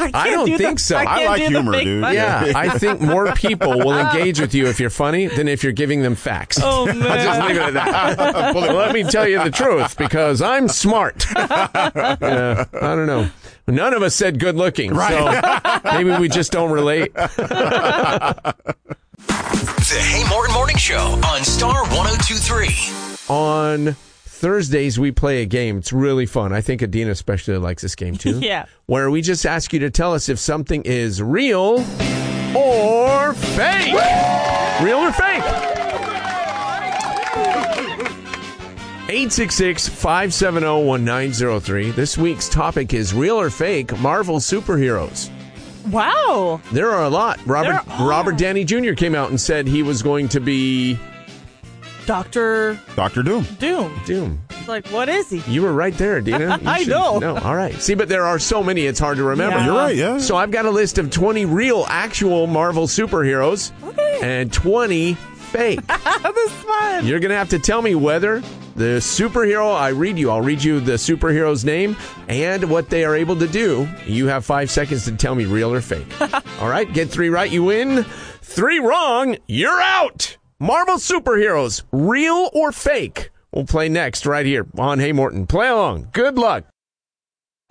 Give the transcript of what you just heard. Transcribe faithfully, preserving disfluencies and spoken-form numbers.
I, I don't do think the, so. I, I like humor, dude. Funny. Yeah, I think more people will engage with you if you're funny than if you're giving them facts. Oh, man. I'll just leave it at that. Well, let me tell you the truth, because I'm smart. Yeah, I don't know. None of us said good looking, right. So maybe we just don't relate. The Hey Morton Morning Show on Star one oh two point three. On Thursdays, we play a game. It's really fun. I think Adina especially likes this game, too. Yeah. Where we just ask you to tell us if something is real or fake. Real or fake? eight six six, five seven zero, one nine zero three. This week's topic is real or fake Marvel superheroes. Wow. There are a lot. Robert There are. Robert Downey Junior came out and said he was going to be Doctor Doctor Doom. Doom. Doom. It's like, what is he? You were right there, Dina. You I should know. No, all right. See, but there are so many, it's hard to remember. Yeah. You're right, yeah. So I've got a list of twenty real, actual Marvel superheroes Okay. and twenty fake. This is fun. You're going to have to tell me whether the superhero I read you, I'll read you the superhero's name and what they are able to do. You have five seconds to tell me real or fake. All right, get three right, you win. Three wrong, you're out. Marvel superheroes, real or fake? We'll play next right here on Hey Morton. Play along. Good luck.